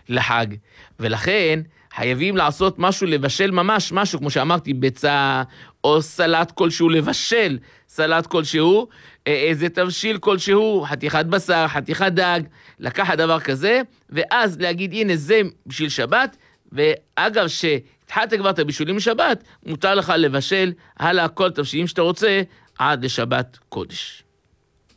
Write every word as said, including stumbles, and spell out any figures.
לחג. ולכן חייבים לעשות משהו, לבשל ממש משהו, כמו שאמרתי, ביצה או סלט כלשהו, לבשל סלט כלשהו, איזה תבשיל כלשהו, חתיכת בשר, חתיכת דג, לקחת דבר כזה, ואז להגיד, הנה זה בשביל שבת, ואגב שהתחלת כבר את הבישולים לשבת, מותר לך לבשל הלאה כל תבשילים שאתה רוצה עד לשבת קודש.